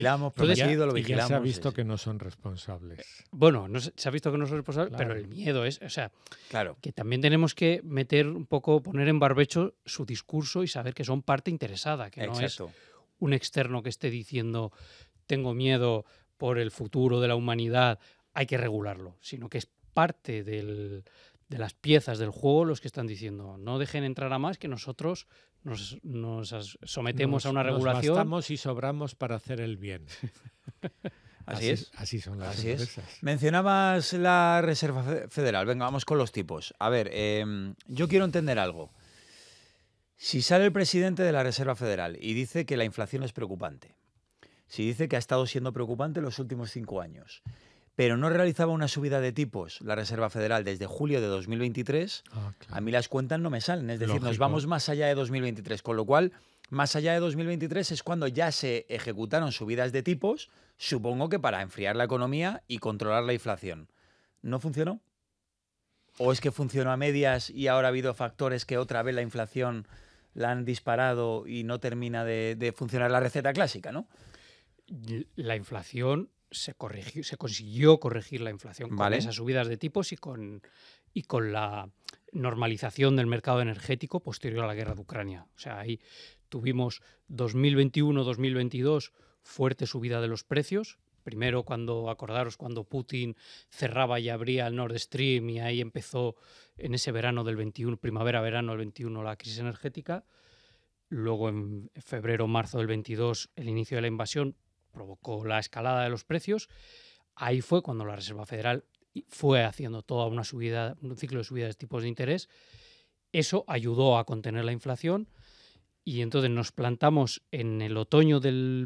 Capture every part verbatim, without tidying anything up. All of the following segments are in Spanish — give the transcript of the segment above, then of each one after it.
vigilamos, Entonces, prometido, lo Y ya vigilamos. se ha visto sí, que no son responsables. Bueno, no se, se ha visto que no son responsables, Claro. pero el miedo es, o sea, claro. que también tenemos que meter un poco, poner en barbecho su discurso y saber que son parte interesada, que no es Exacto. un externo que esté diciendo tengo miedo por el futuro de la humanidad, hay que regularlo, sino que es parte del, de las piezas del juego los que están diciendo no dejen entrar a más, que nosotros nos, nos as- sometemos Nos, a una nos regulación. bastamos y sobramos para hacer el bien. Así es. Así son las Así es. empresas. Mencionabas la Reserva Fe- Federal. Venga, vamos con los tipos. A ver, eh, yo quiero entender algo. Si sale el presidente de la Reserva Federal y dice que la inflación es preocupante, si dice que ha estado siendo preocupante los últimos cinco años, pero no realizaba una subida de tipos la Reserva Federal desde julio de dos mil veintitrés, Ah, claro. a mí las cuentas no me salen. Es decir, nos Lógico. vamos más allá de dos mil veintitrés, con lo cual, más allá de dos mil veintitrés es cuando ya se ejecutaron subidas de tipos, supongo que para enfriar la economía y controlar la inflación. ¿No funcionó? ¿O es que funcionó a medias y ahora ha habido factores que otra vez la inflación la han disparado y no termina de, de funcionar la receta clásica, ¿no? La inflación se corrigió, se consiguió corregir la inflación con Vale. esas subidas de tipos y con, y con la normalización del mercado energético posterior a la guerra de Ucrania. O sea, ahí tuvimos dos mil veintiuno dos mil veintidós fuerte subida de los precios. Primero, cuando, acordaros, cuando Putin cerraba y abría el Nord Stream y ahí empezó en ese verano del veintiuno, primavera-verano del veintiuno, la crisis energética. Luego, en febrero marzo del veintidós, el inicio de la invasión provocó la escalada de los precios. Ahí fue cuando la Reserva Federal fue haciendo toda una subida, un ciclo de subidas de tipos de interés. Eso ayudó a contener la inflación y entonces nos plantamos en el otoño del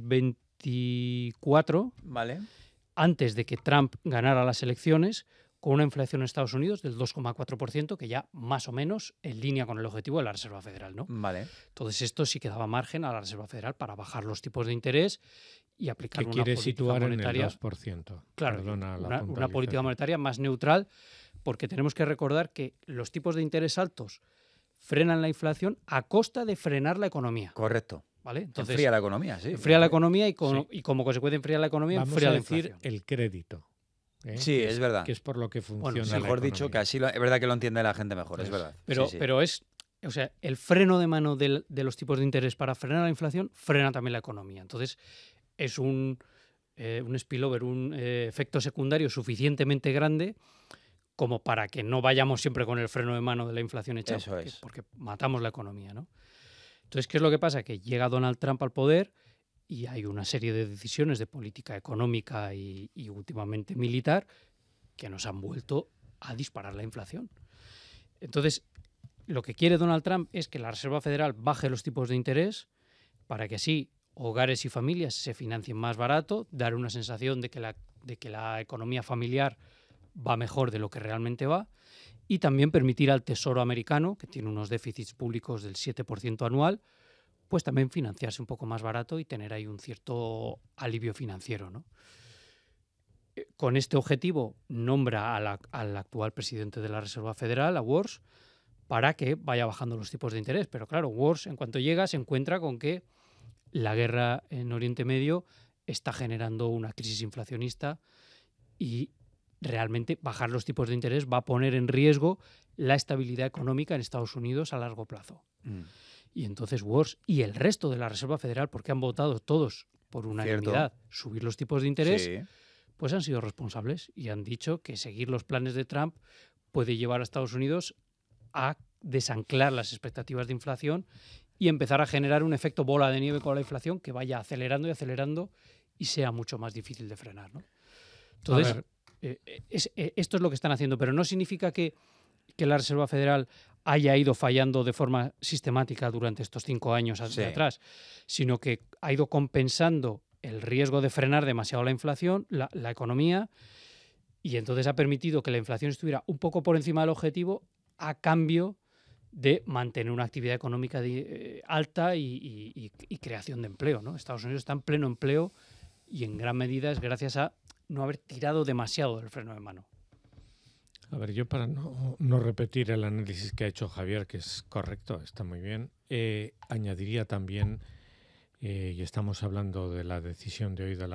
veinticuatro, Vale. antes de que Trump ganara las elecciones, con una inflación en Estados Unidos del dos coma cuatro por ciento, que ya más o menos en línea con el objetivo de la Reserva Federal, ¿no? Vale. Entonces esto sí que daba margen a la Reserva Federal para bajar los tipos de interés y aplicar Que una quiere política situar en el monetaria, dos por ciento. claro, Perdona la una, una política puntualización. monetaria más neutral, porque tenemos que recordar que los tipos de interés altos frenan la inflación a costa de frenar la economía, Correcto. ¿vale? Entonces Enfría la economía, sí. enfría la economía y, con- Sí. y como consecuencia de enfriar la economía, Vamos enfría a la decir inflación. el crédito. ¿eh? Sí, Que es verdad. Que es por lo que funciona sí, la Mejor dicho, que economía. así lo- es verdad que lo entiende la gente mejor, es Eso. verdad. Pero, Sí, sí. pero es, o sea, el freno de mano del- de los tipos de interés para frenar la inflación frena también la economía. Entonces, es un, eh, un spillover, un eh, efecto secundario suficientemente grande como para que no vayamos siempre con el freno de mano de la inflación hecha, Eso porque, es. porque matamos la economía, ¿no? Entonces, ¿qué es lo que pasa? Que llega Donald Trump al poder y hay una serie de decisiones de política económica y, y últimamente militar que nos han vuelto a disparar la inflación. Entonces, lo que quiere Donald Trump es que la Reserva Federal baje los tipos de interés para que así hogares y familias se financien más barato, dar una sensación de que la, de que la economía familiar va mejor de lo que realmente va, y también permitir al Tesoro americano, que tiene unos déficits públicos del siete por ciento anual, pues también financiarse un poco más barato y tener ahí un cierto alivio financiero, ¿no? Eh, Con este objetivo nombra a la- al actual presidente de la Reserva Federal, a Wars, para que vaya bajando los tipos de interés. Pero claro, Wars, en cuanto llega, se encuentra con que la guerra en Oriente Medio está generando una crisis inflacionista y realmente bajar los tipos de interés va a poner en riesgo la estabilidad económica en Estados Unidos a largo plazo. Mm. Y entonces Wars y el resto de la Reserva Federal, porque han votado todos por unanimidad subir los tipos de interés, Sí. pues han sido responsables y han dicho que seguir los planes de Trump puede llevar a Estados Unidos a desanclar las expectativas de inflación y empezar a generar un efecto bola de nieve con la inflación que vaya acelerando y acelerando y sea mucho más difícil de frenar, ¿no? Entonces, A ver. eh, es- eh, esto es lo que están haciendo, pero no significa que, que la Reserva Federal haya ido fallando de forma sistemática durante estos cinco años hacia Sí. atrás, sino que ha ido compensando el riesgo de frenar demasiado la inflación, la, la economía, y entonces ha permitido que la inflación estuviera un poco por encima del objetivo a cambio de mantener una actividad económica de- eh, alta y, y- y- y creación de empleo, ¿no? Estados Unidos está en pleno empleo y en gran medida es gracias a no haber tirado demasiado del freno de mano. A ver, yo para no, no repetir el análisis que ha hecho Javier, que es correcto, está muy bien, eh, añadiría también eh, y estamos hablando de la decisión de hoy de la